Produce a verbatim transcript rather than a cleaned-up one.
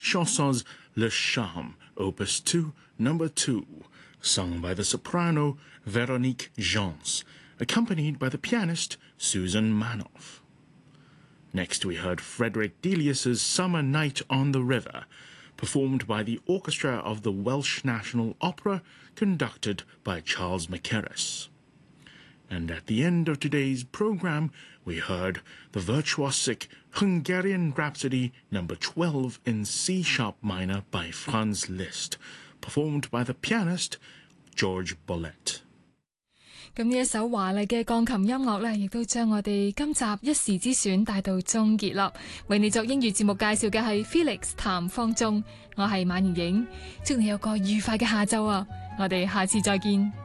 Chansons Le Charme, Opus two, Number two, sung by the soprano Veronique Jans, accompanied by the pianist Susan Manoff. Next we heard Frederick Delius's Summer Night on the River, performed by the orchestra of the Welsh National Opera, conducted by Charles Mackerras. And at the end of today's program, we heard the virtuosic Hungarian Rhapsody number twelve in C sharp minor by Franz Liszt, performed by the pianist George Bollett. 咁呢一首華麗嘅鋼琴音樂呢，亦都將我哋今集一時之選帶到終結啦。為你作英語節目介紹嘅係 Felix 譚方中，我係馬妍影，祝你有個愉快嘅下晝啊！我哋下次再見。